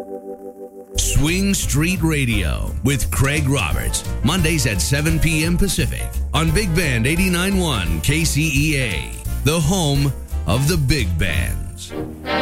Swing Street Radio with Craig Roberts. Mondays at 7 p.m. Pacific on Big Band 89.1 KCEA, the home of the big bands.